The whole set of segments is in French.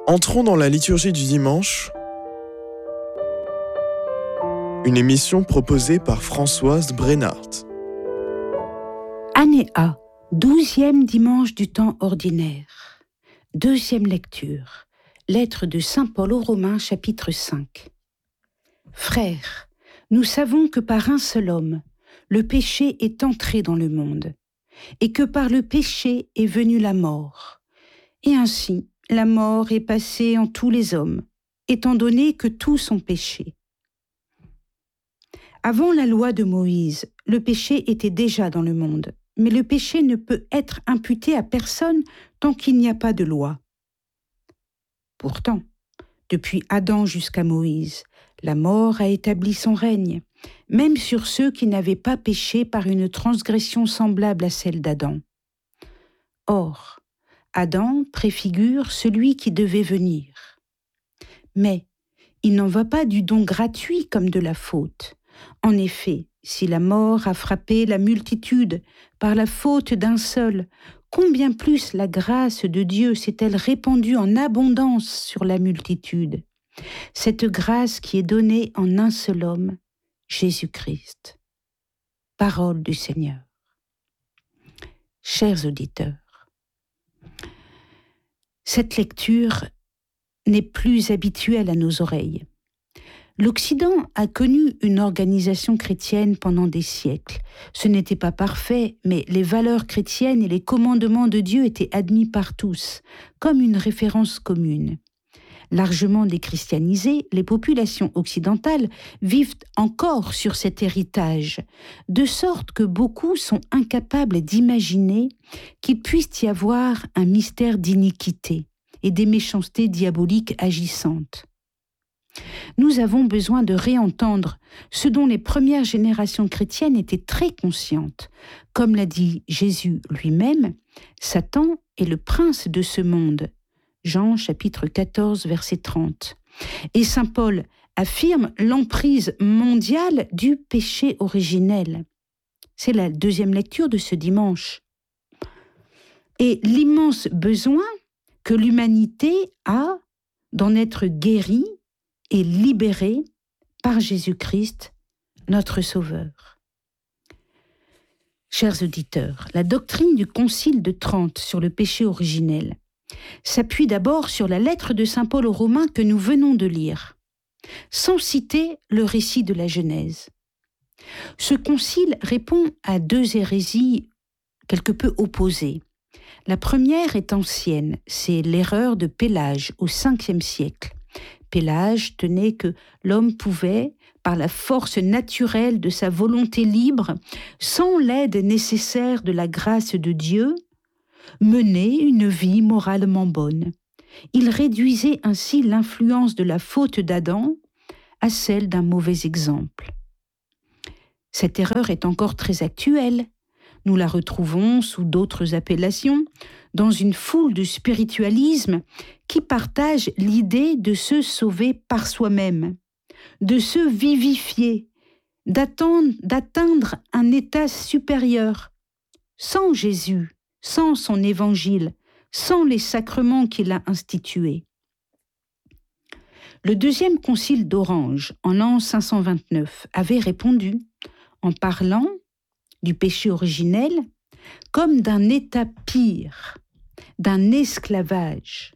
Entrons dans la liturgie du dimanche, une émission proposée par Françoise Brennart. Année A, 12e dimanche du temps ordinaire. Deuxième lecture. Lettre de Saint Paul aux Romains, chapitre 5. Frères, nous savons que par un seul homme, le péché est entré dans le monde, et que par le péché est venue la mort. Et ainsi, la mort est passée en tous les hommes, étant donné que tous ont péché. Avant la loi de Moïse, le péché était déjà dans le monde, mais le péché ne peut être imputé à personne tant qu'il n'y a pas de loi. Pourtant, depuis Adam jusqu'à Moïse, la mort a établi son règne, même sur ceux qui n'avaient pas péché par une transgression semblable à celle d'Adam. Or, Adam préfigure celui qui devait venir. Mais il n'en va pas du don gratuit comme de la faute. En effet, si la mort a frappé la multitude par la faute d'un seul, combien plus la grâce de Dieu s'est-elle répandue en abondance sur la multitude? Cette grâce qui est donnée en un seul homme, Jésus-Christ. Parole du Seigneur. Chers auditeurs, cette lecture n'est plus habituelle à nos oreilles. L'Occident a connu une organisation chrétienne pendant des siècles. Ce n'était pas parfait, mais les valeurs chrétiennes et les commandements de Dieu étaient admis par tous, comme une référence commune. Largement déchristianisées, les populations occidentales vivent encore sur cet héritage, de sorte que beaucoup sont incapables d'imaginer qu'il puisse y avoir un mystère d'iniquité et des méchancetés diaboliques agissantes. Nous avons besoin de réentendre ce dont les premières générations chrétiennes étaient très conscientes. Comme l'a dit Jésus lui-même, Satan est le prince de ce monde. Jean chapitre 14, verset 30. Et saint Paul affirme l'emprise mondiale du péché originel. C'est la deuxième lecture de ce dimanche. Et l'immense besoin que l'humanité a d'en être guérie et libérée par Jésus-Christ, notre Sauveur. Chers auditeurs, la doctrine du Concile de Trente sur le péché originel s'appuie d'abord sur la lettre de saint Paul aux Romains que nous venons de lire, sans citer le récit de la Genèse. Ce concile répond à deux hérésies quelque peu opposées. La première est ancienne, c'est l'erreur de Pélage au 5e siècle. Pélage tenait que l'homme pouvait, par la force naturelle de sa volonté libre, sans l'aide nécessaire de la grâce de Dieu, mener une vie moralement bonne. Il réduisait ainsi l'influence de la faute d'Adam à celle d'un mauvais exemple. Cette erreur est encore très actuelle. Nous la retrouvons sous d'autres appellations, dans une foule de spiritualisme qui partage l'idée de se sauver par soi-même, de se vivifier, d'atteindre un état supérieur, sans Jésus, sans son évangile, sans les sacrements qu'il a institués. Le deuxième concile d'Orange, en l'an 529, avait répondu en parlant du péché originel comme d'un état pire, d'un esclavage.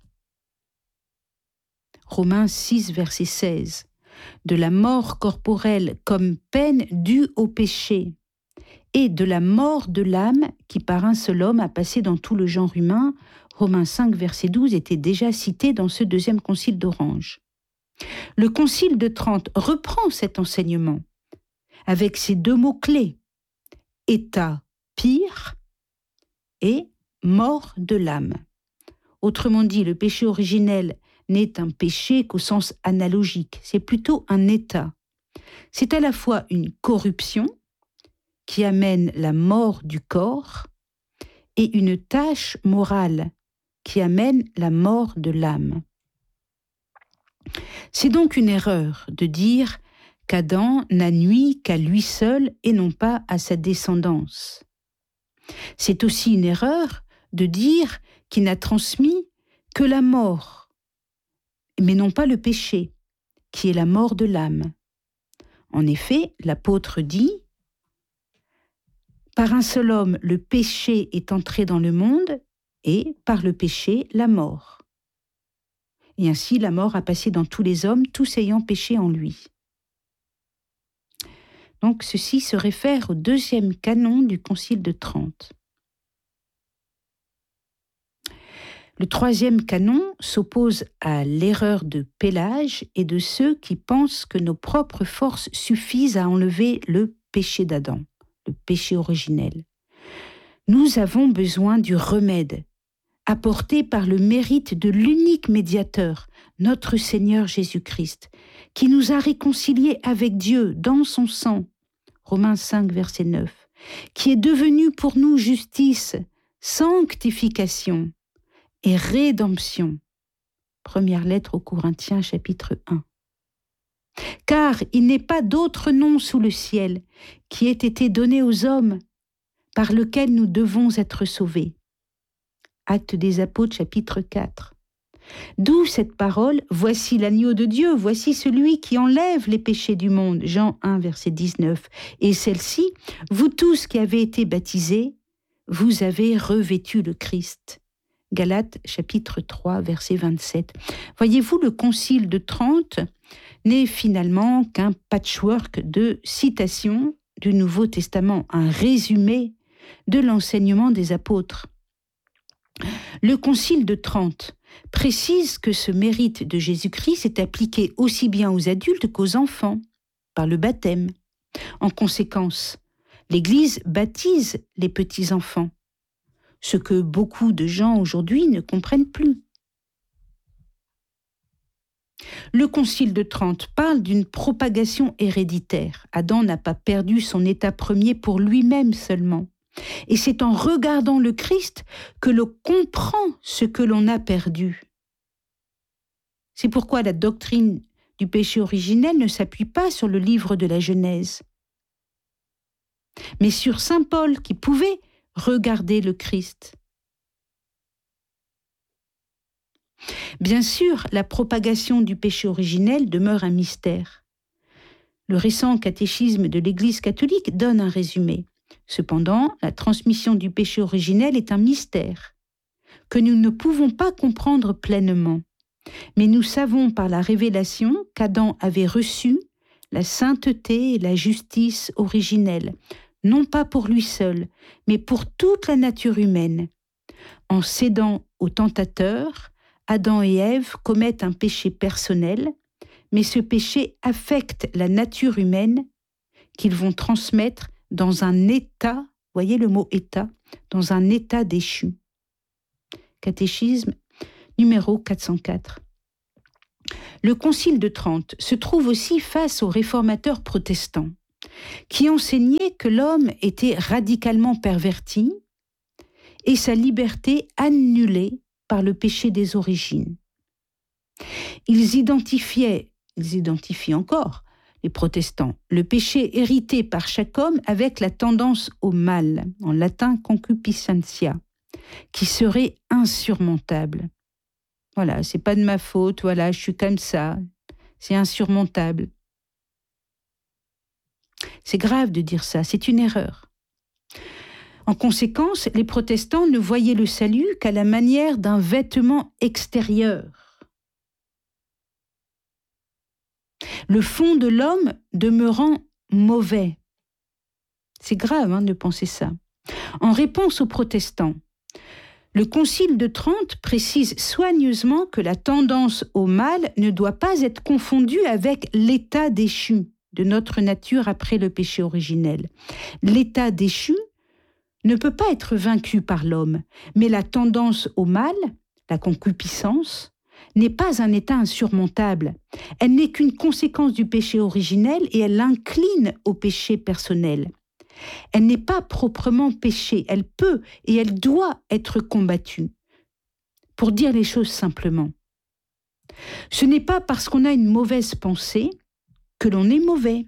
Romains 6, verset 16, de la mort corporelle comme peine due au péché, et de la mort de l'âme qui par un seul homme a passé dans tout le genre humain. Romains 5, verset 12 était déjà cité dans ce deuxième concile d'Orange. Le concile de Trente reprend cet enseignement avec ces deux mots-clés, état pire et mort de l'âme. Autrement dit, le péché originel n'est un péché qu'au sens analogique, c'est plutôt un état. C'est à la fois une corruption qui amène la mort du corps et une tâche morale qui amène la mort de l'âme. C'est donc une erreur de dire qu'Adam n'a nui qu'à lui seul et non pas à sa descendance. C'est aussi une erreur de dire qu'il n'a transmis que la mort mais non pas le péché, qui est la mort de l'âme. En effet, l'apôtre dit « Par un seul homme, le péché est entré dans le monde, et par le péché, la mort. Et ainsi, la mort a passé dans tous les hommes, tous ayant péché en lui. » Donc, ceci se réfère au deuxième canon du Concile de Trente. Le troisième canon s'oppose à l'erreur de Pélage et de ceux qui pensent que nos propres forces suffisent à enlever le péché d'Adam, le péché originel. Nous avons besoin du remède apporté par le mérite de l'unique médiateur, notre Seigneur Jésus-Christ, qui nous a réconciliés avec Dieu dans son sang, Romains 5, verset 9, qui est devenu pour nous justice, sanctification et rédemption. Première lettre aux Corinthiens, chapitre 1. Car il n'est pas d'autre nom sous le ciel qui ait été donné aux hommes par lequel nous devons être sauvés. Actes des Apôtres, chapitre 4. D'où cette parole, « Voici l'agneau de Dieu, voici celui qui enlève les péchés du monde » Jean 1, verset 19. Et celle-ci, « Vous tous qui avez été baptisés, vous avez revêtu le Christ » Galates, chapitre 3, verset 27. Voyez-vous, le Concile de Trente n'est finalement qu'un patchwork de citations du Nouveau Testament, un résumé de l'enseignement des apôtres. Le Concile de Trente précise que ce mérite de Jésus-Christ est appliqué aussi bien aux adultes qu'aux enfants, par le baptême. En conséquence, l'Église baptise les petits-enfants, ce que beaucoup de gens aujourd'hui ne comprennent plus. Le Concile de Trente parle d'une propagation héréditaire. Adam n'a pas perdu son état premier pour lui-même seulement. Et c'est en regardant le Christ que l'on comprend ce que l'on a perdu. C'est pourquoi la doctrine du péché originel ne s'appuie pas sur le livre de la Genèse, mais sur saint Paul qui pouvait regarder le Christ. Bien sûr, la propagation du péché originel demeure un mystère. Le récent catéchisme de l'Église catholique donne un résumé. Cependant, la transmission du péché originel est un mystère que nous ne pouvons pas comprendre pleinement. Mais nous savons par la révélation qu'Adam avait reçu la sainteté et la justice originelle, non pas pour lui seul, mais pour toute la nature humaine. En cédant au tentateur, Adam et Ève commettent un péché personnel, mais ce péché affecte la nature humaine qu'ils vont transmettre dans un état, voyez le mot état, dans un état déchu. Catéchisme numéro 404. Le Concile de Trente se trouve aussi face aux réformateurs protestants, qui enseignaient que l'homme était radicalement perverti et sa liberté annulée par le péché des origines. Ils identifient encore, les protestants, le péché hérité par chaque homme avec la tendance au mal, en latin concupiscentia, qui serait insurmontable. Voilà, c'est pas de ma faute, voilà, je suis comme ça, c'est insurmontable. C'est grave de dire ça, c'est une erreur. En conséquence, les protestants ne voyaient le salut qu'à la manière d'un vêtement extérieur. Le fond de l'homme demeurant mauvais. C'est grave de penser ça. En réponse aux protestants, le Concile de Trente précise soigneusement que la tendance au mal ne doit pas être confondue avec l'état déchu de notre nature après le péché originel. L'état déchu ne peut pas être vaincu par l'homme, mais la tendance au mal, la concupiscence, n'est pas un état insurmontable. Elle n'est qu'une conséquence du péché originel et elle incline au péché personnel. Elle n'est pas proprement péché, elle peut et elle doit être combattue. Pour dire les choses simplement, ce n'est pas parce qu'on a une mauvaise pensée que l'on est mauvais.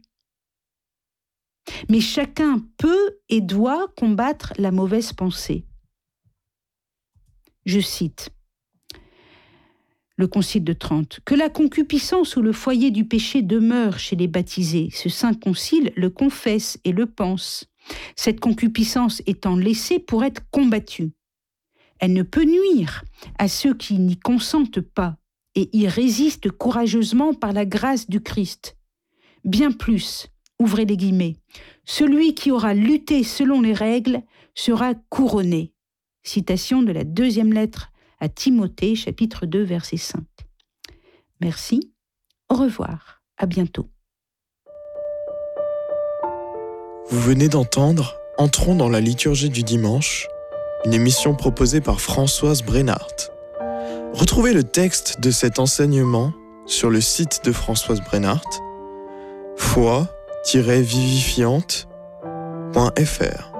Mais chacun peut et doit combattre la mauvaise pensée. Je cite, « le Concile de Trente, que la concupiscence ou le foyer du péché demeure chez les baptisés. Ce saint concile le confesse et le pense. Cette concupiscence étant laissée pour être combattue. Elle ne peut nuire à ceux qui n'y consentent pas et y résistent courageusement par la grâce du Christ. Bien plus, ouvrez les guillemets, celui qui aura lutté selon les règles sera couronné. Citation de la 2e lettre à Timothée, chapitre 2, verset 5. Merci, au revoir, à bientôt. Vous venez d'entendre Entrons dans la liturgie du dimanche, une émission proposée par Françoise Brenhardt. Retrouvez le texte de cet enseignement sur le site de Françoise Brenhardt, foi-vivifiante.fr.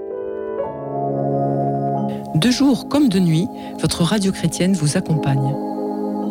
De jour comme de nuit, votre radio chrétienne vous accompagne.